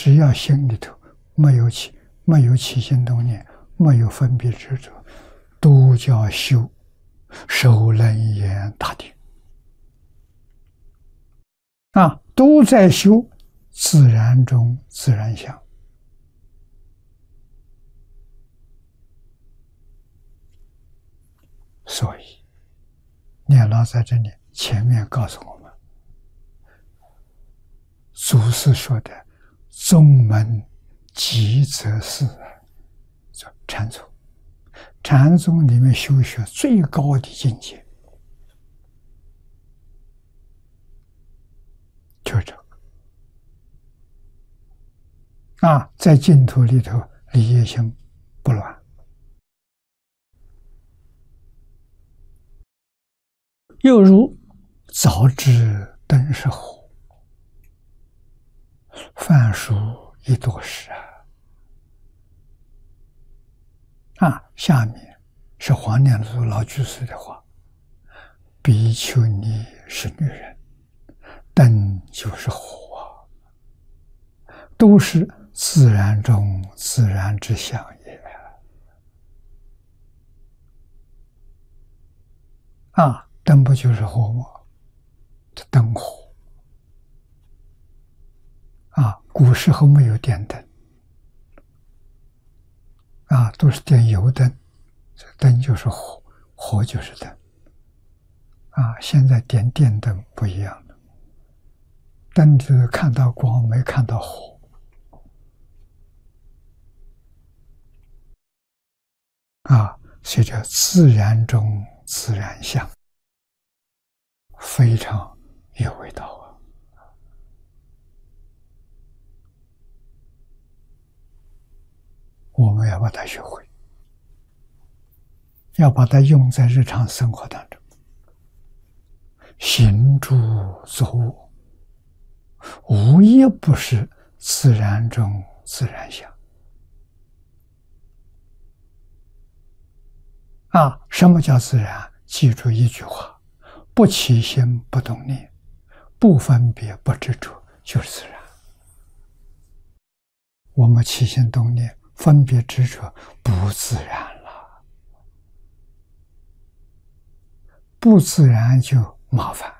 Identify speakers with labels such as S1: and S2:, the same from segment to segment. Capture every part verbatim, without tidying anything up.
S1: 只要心里头没有起没有起心动念，没有分别执着，都叫修首楞严大定啊，都在修自然中自然相。所以念老在这里前面告诉我们，祖师说的宗门极则是叫禅宗，禅宗里面修学最高的境界就是这个啊，在净土里头理业心不乱，又如早知灯是火，饭熟一多时啊！啊，下面是黄念祖老居士的话：“比丘尼是女人，灯就是火，都是自然中自然之相也。”啊，灯不就是火吗？这灯火啊，古时候没有电灯啊，都是点油灯，这灯就是火，火就是灯啊。现在点电灯不一样了，灯只看到光，没看到火啊，所以叫自然中自然相，非常有味道啊。我们要把它学会，要把它用在日常生活当中，行住坐卧，无一不是自然中自然相啊。什么叫自然？记住一句话：不起心不动念，不分别不执着，就是自然。我们起心动念分别执着，不自然了，不自然就麻烦。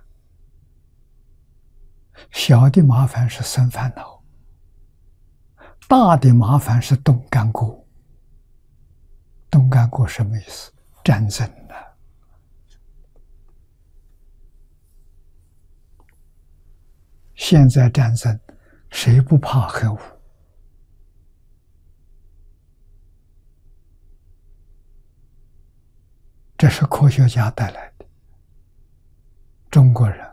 S1: 小的麻烦是生烦恼，大的麻烦是动干过。动干过什么意思？战争了。现在战争，谁不怕核武？这是科学家带来的。中国人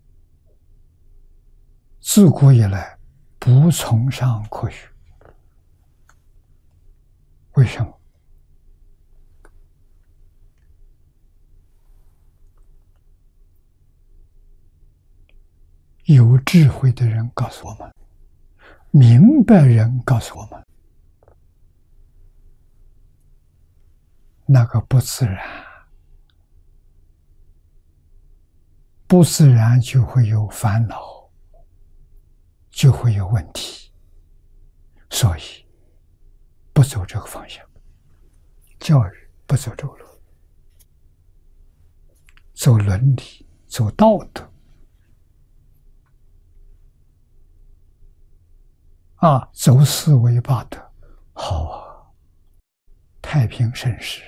S1: 自古以来不崇尚科学，为什么？有智慧的人告诉我们，明白人告诉我们，那个不自然。不自然就会有烦恼，就会有问题，所以不走这个方向。教育不走这个路，走伦理，走道德啊，走四维八德，好啊，太平盛世。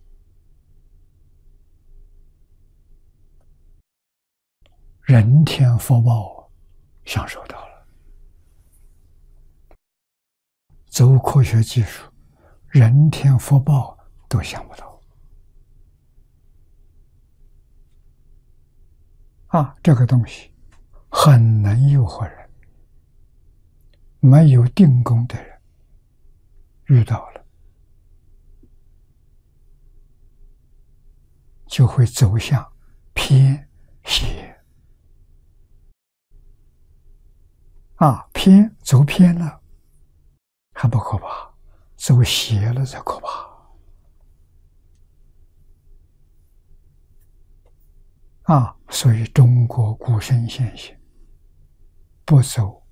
S1: 人天福报享受到了，走科学技术，人天福报都想不到啊！这个东西很能诱惑人，没有定功的人遇到了，就会走向偏邪。啊，偏走偏了还不可怕，走邪了才可怕。啊，所以中国古圣先贤不走